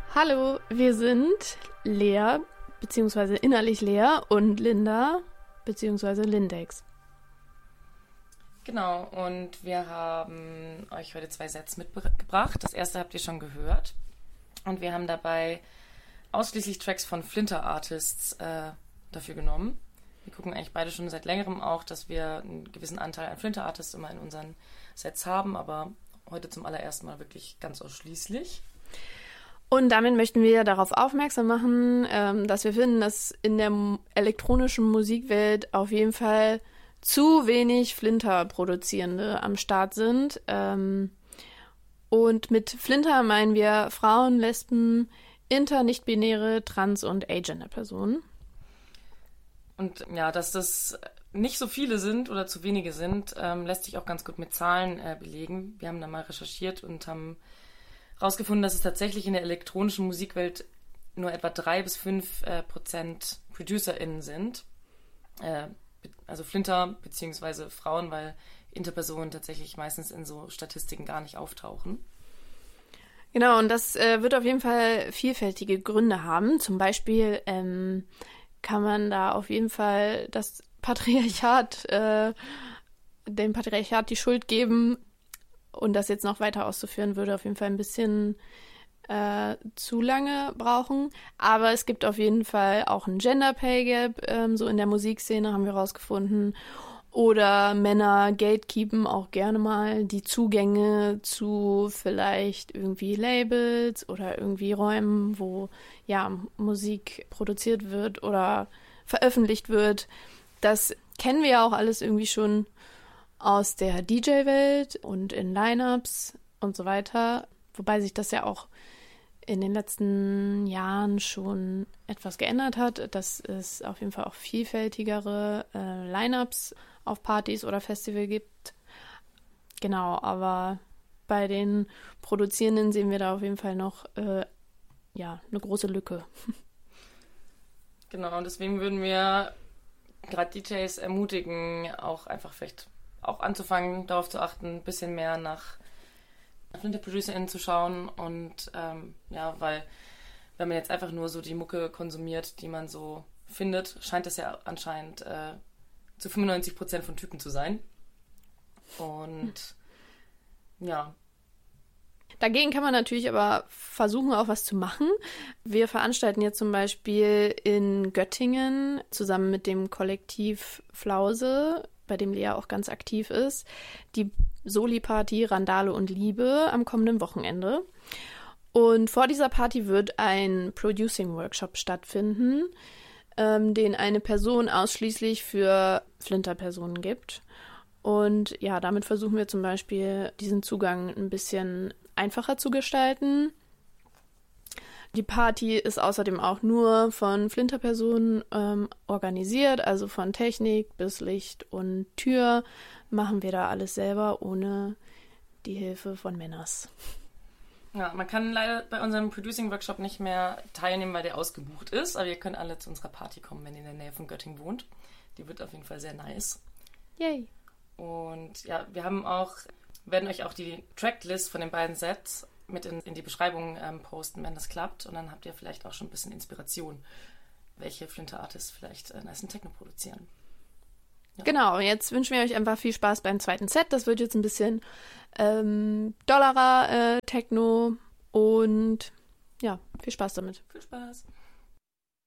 Hallo, wir sind Lea, beziehungsweise innerlich Lea und Linda, beziehungsweise Lindex. Genau, und wir haben euch heute 2 Sets mitgebracht. Das erste habt ihr schon gehört. Und wir haben dabei ausschließlich Tracks von Flinter Artists dafür genommen. Wir gucken eigentlich beide schon seit längerem auch, dass wir einen gewissen Anteil an Flinter Artists immer in unseren Sets haben, aber heute zum allerersten Mal wirklich ganz ausschließlich. Und damit möchten wir darauf aufmerksam machen, dass wir finden, dass in der elektronischen Musikwelt auf jeden Fall zu wenig Flinter-Produzierende am Start sind. Und mit Flinter meinen wir Frauen, Lesben, nicht-binäre, trans- und agender-Personen. Und ja, dass das nicht so viele sind oder zu wenige sind, lässt sich auch ganz gut mit Zahlen belegen. Wir haben da mal recherchiert und haben rausgefunden, dass es tatsächlich in der elektronischen Musikwelt nur etwa 3-5% ProducerInnen sind. Also Flinter bzw. Frauen, weil Interpersonen tatsächlich meistens in so Statistiken gar nicht auftauchen. Genau, und das wird auf jeden Fall vielfältige Gründe haben. Zum Beispiel kann man da auf jeden Fall das Patriarchat, dem Patriarchat die Schuld geben. Und das jetzt noch weiter auszuführen, würde auf jeden Fall ein bisschen zu lange brauchen. Aber es gibt auf jeden Fall auch ein Gender Pay Gap, so in der Musikszene haben wir rausgefunden. Oder Männer gatekeepen auch gerne mal die Zugänge zu vielleicht irgendwie Labels oder irgendwie Räumen, wo ja Musik produziert wird oder veröffentlicht wird. Das kennen wir ja auch alles irgendwie schon aus der DJ-Welt und in Lineups und so weiter. Wobei sich das ja auch in den letzten Jahren schon etwas geändert hat, dass es auf jeden Fall auch vielfältigere Lineups auf Partys oder Festivals gibt. Genau, aber bei den Produzierenden sehen wir da auf jeden Fall noch eine große Lücke. Genau, und deswegen würden wir gerade DJs ermutigen, auch einfach vielleicht auch anzufangen, darauf zu achten, ein bisschen mehr nach Flinter-ProducerInnen zu schauen und weil wenn man jetzt einfach nur so die Mucke konsumiert, die man so findet, scheint es ja anscheinend zu 95% von Typen zu sein. Und ja. Dagegen kann man natürlich aber versuchen, auch was zu machen. Wir veranstalten jetzt zum Beispiel in Göttingen zusammen mit dem Kollektiv Flause, bei dem Lea auch ganz aktiv ist, die Soli-Party Randale und Liebe am kommenden Wochenende. Und vor dieser Party wird ein Producing-Workshop stattfinden, den eine Person ausschließlich für Flinter-Personen gibt. Und ja, damit versuchen wir zum Beispiel, diesen Zugang ein bisschen einfacher zu gestalten. Die Party ist außerdem auch nur von Flinter-Personen organisiert, also von Technik bis Licht und Tür machen wir da alles selber, ohne die Hilfe von Männers. Ja, man kann leider bei unserem Producing-Workshop nicht mehr teilnehmen, weil der ausgebucht ist, aber ihr könnt alle zu unserer Party kommen, wenn ihr in der Nähe von Göttingen wohnt. Die wird auf jeden Fall sehr nice. Yay! Und ja, werden euch auch die Tracklist von den beiden Sets mit in die Beschreibung posten, wenn das klappt. Und dann habt ihr vielleicht auch schon ein bisschen Inspiration, welche Flinter-Artists vielleicht nice Techno produzieren. Ja. Genau, jetzt wünschen wir euch einfach viel Spaß beim zweiten Set. Das wird jetzt ein bisschen dollerer Techno und ja, viel Spaß damit. Viel Spaß!